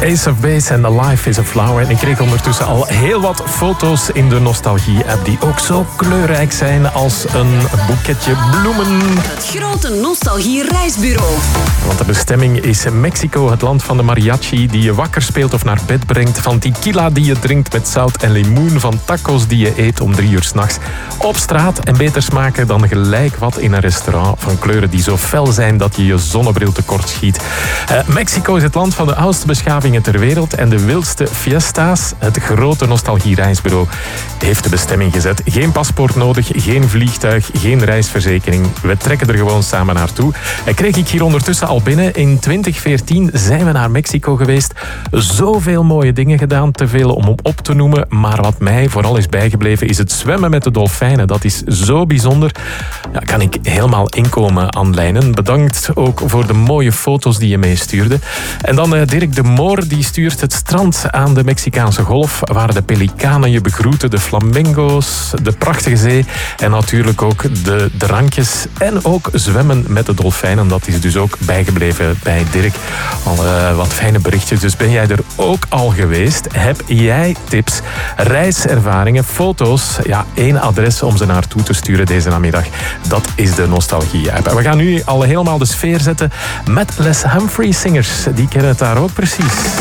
Ace of Base en The Life is a Flower. En ik kreeg ondertussen al heel wat foto's in de Nostalgie-app die ook zo kleurrijk zijn als een boeketje bloemen. Het grote Nostalgie-reisbureau. Want de bestemming is Mexico, het land van de mariachi die je wakker speelt of naar bed brengt. Van tequila die je drinkt met zout en limoen. Van tacos die je eet om 3 uur 's nachts op straat. En beter smaken dan gelijk wat in een restaurant. Van kleuren die zo fel zijn dat je je zonnebril tekort schiet. Mexico is het land van de oudste beschavingen ter wereld en de wildste fiesta's. Het grote Nostalgie-reisbureau heeft de bestemming gezet. Geen paspoort nodig, geen vliegtuig, geen reisverzekering. We trekken er gewoon samen naartoe. En kreeg ik hier ondertussen al binnen. In 2014 zijn we naar Mexico geweest. Zoveel mooie dingen gedaan, te veel om op te noemen. Maar wat mij vooral is bijgebleven is het zwemmen met de dolfijnen. Dat is zo bijzonder. Ja, kan ik helemaal inkomen aan lijnen. Bedankt ook voor de mooie foto's die je meestuurde. En dan Dirk de Moor, die stuurt het strand aan de Mexicaanse golf, waar de pelikanen je begroeten, de flamingo's, de prachtige zee en natuurlijk ook de drankjes en ook zwemmen met de dolfijnen. Dat is dus ook bijgebleven bij Dirk. Al wat fijne berichtjes. Dus ben jij er ook al geweest? Heb jij tips, reiservaringen, foto's? Ja, 1 adres om ze naartoe te sturen deze namiddag. Dat is de Nostalgie-app. En we gaan nu al helemaal de sfeer zetten met Les Humphrey Singers. Die kennen het daar ook precies.